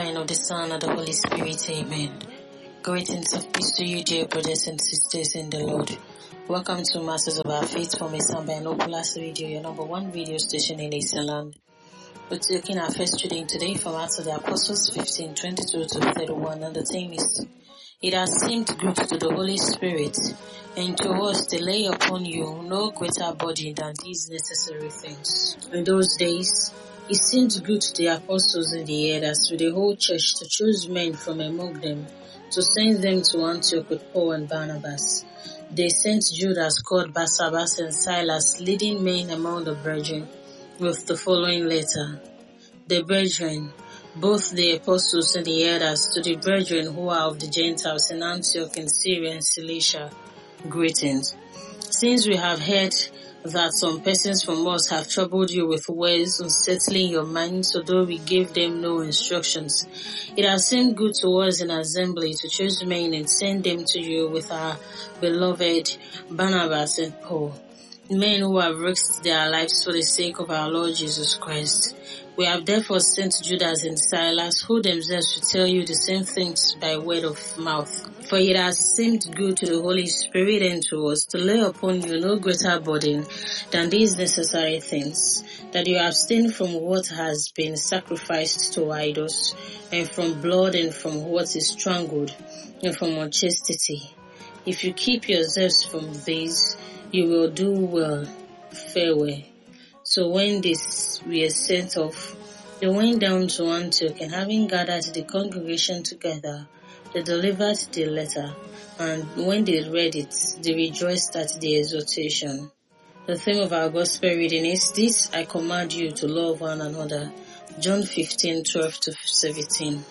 and of the Son, and the Holy Spirit. Amen. Greetings of peace to you, dear brothers and sisters in the Lord. Welcome to Masters of Our Faith from Isamba and Opulas Radio, your number one radio station in Eastern. We're taking our first reading today from Acts of the Apostles 15:22 to 31, and the theme is, "It has seemed good to the Holy Spirit and to us to lay upon you no greater burden than these necessary things." In those days, it seemed good to the apostles and the elders, to the whole church, to choose men from among them, to send them to Antioch with Paul and Barnabas. They sent Judas called Barsabbas and Silas, leading men among the brethren, with the following letter. The brethren, both the apostles and the elders, to the brethren who are of the Gentiles in Antioch and Syria and Cilicia, greetings. Since we have heard that some persons from us have troubled you with words, unsettling your minds, although we gave them no instructions, it has seemed good to us in assembly to choose men and send them to you with our beloved Barnabas and Paul, men who have risked their lives for the sake of our Lord Jesus Christ. We have therefore sent Judas and Silas, who themselves should tell you the same things by word of mouth. For it has seemed good to the Holy Spirit and to us to lay upon you no greater burden than these necessary things, that you abstain from what has been sacrificed to idols, and from blood, and from what is strangled, and from unchastity. If you keep yourselves from these, you will do well. Farewell. So when this were sent off, they went down to Antioch, and having gathered the congregation together, they delivered the letter, and when they read it, they rejoiced at the exhortation. The theme of our gospel reading is, "This I command you to love one another." John 15:12 to 17.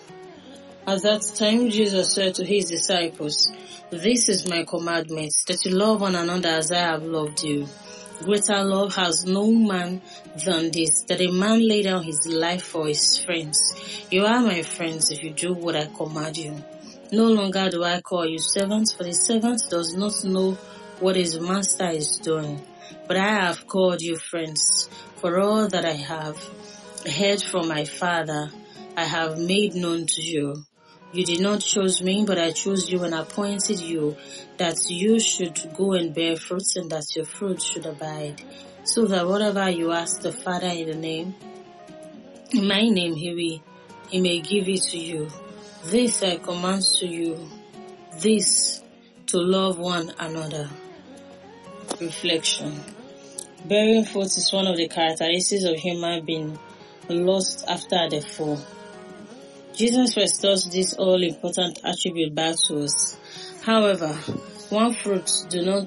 At that time, Jesus said to his disciples, "This is my commandment, that you love one another as I have loved you. Greater love has no man than this, that a man lay down his life for his friends. You are my friends if you do what I command you. No longer do I call you servants, for the servant does not know what his master is doing. But I have called you friends, for all that I have heard from my Father I have made known to you. You did not choose me, but I chose you and appointed you, that you should go and bear fruits, and that your fruit should abide, so that whatever you ask the Father in my name, he may give it to you. This I command to you, this, to love one another." Reflection. Bearing fruit is one of the characteristics of human being lost after the fall. Jesus restores this all-important attribute back to us. However, one's fruits do not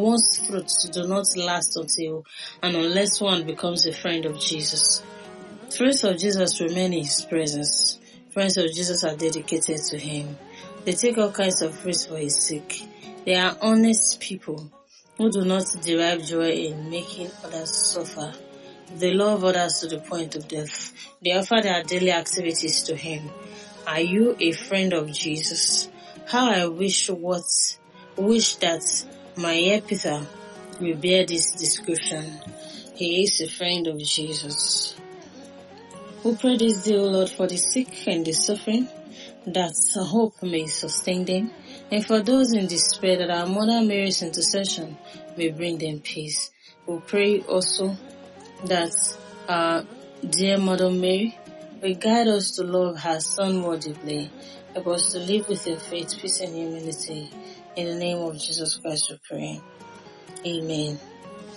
last until and unless one becomes a friend of Jesus. Friends of Jesus remain in his presence. Friends of Jesus are dedicated to him. They take all kinds of risks for his sake. They are honest people who do not derive joy in making others suffer. They love others to the point of death. They offer their daily activities to him. Are you a friend of Jesus? How I wish that my epithet will bear this description. He is a friend of Jesus. We pray this day, O Lord, for the sick and the suffering, that hope may sustain them, and for those in despair, that our Mother Mary's intercession may bring them peace. We pray also that our dear Mother Mary will guide us to love her Son worthily. Help us to live with your faith, peace, and humility. In the name of Jesus Christ we pray. Amen.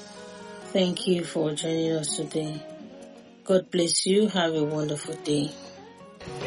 Thank you for joining us today. God bless you. Have a wonderful day.